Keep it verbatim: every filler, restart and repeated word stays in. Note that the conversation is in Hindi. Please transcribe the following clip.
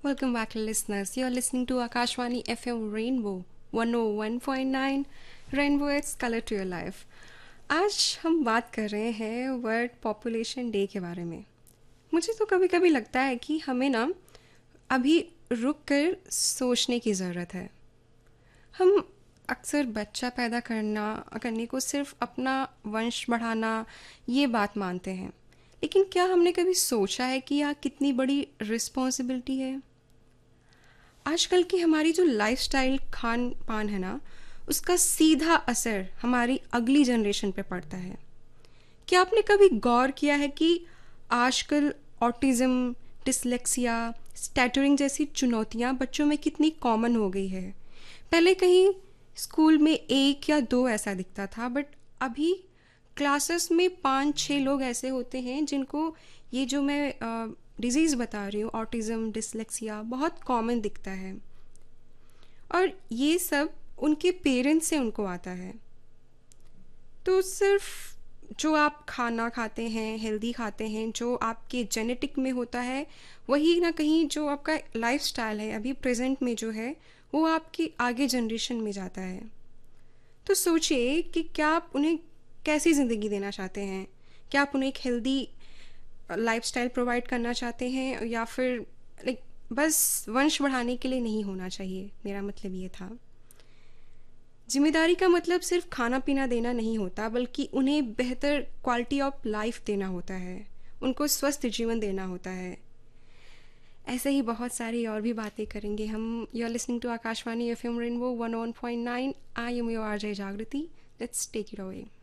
Welcome back, listeners. You're listening to Akashwani F M Rainbow one oh one point nine. Rainbow it's color to your life. आज हम बात कर रहे हैं वर्ल्ड पॉपुलेशन डे के बारे में. मुझे तो कभी कभी लगता है कि हमें ना अभी रुक कर सोचने की ज़रूरत है. हम अक्सर बच्चा पैदा करना करने को सिर्फ अपना वंश बढ़ाना ये बात मानते हैं, लेकिन क्या हमने कभी सोचा है कि यह कितनी बड़ी रिस्पॉन्सिबिलिटी है. आजकल की हमारी जो लाइफस्टाइल खान पान है ना, उसका सीधा असर हमारी अगली जनरेशन पे पड़ता है. क्या आपने कभी गौर किया है कि आजकल ऑटिज़म, डिसलेक्सिया, स्टैटरिंग जैसी चुनौतियां बच्चों में कितनी कॉमन हो गई है. पहले कहीं स्कूल में एक या दो ऐसा दिखता था, बट अभी क्लासेस में पाँच छः लोग ऐसे होते हैं जिनको ये जो मैं डिज़ीज़ बता रही हूँ, ऑटिज़म, डिसलेक्सिया, बहुत कॉमन दिखता है. और ये सब उनके पेरेंट्स से उनको आता है. तो सिर्फ जो आप खाना खाते हैं, हेल्दी खाते हैं, जो आपके जेनेटिक में होता है, वही ना कहीं जो आपका लाइफस्टाइल है अभी प्रेजेंट में जो है, वो आपकी आगे जनरेशन में जाता है. तो सोचिए कि क्या आप उन्हें कैसी ज़िंदगी देना चाहते हैं. क्या आप उन्हें एक हेल्दी लाइफस्टाइल प्रोवाइड करना चाहते हैं, या फिर लाइक बस वंश बढ़ाने के लिए नहीं होना चाहिए. मेरा मतलब ये था. जिम्मेदारी का मतलब सिर्फ खाना पीना देना नहीं होता, बल्कि उन्हें बेहतर क्वालिटी ऑफ लाइफ देना होता है, उनको स्वस्थ जीवन देना होता है. ऐसे ही बहुत सारी और भी बातें करेंगे हम. You are listening to Akashvani F M rainbow one one point nine. I am your R J जागृति. Let's take it away.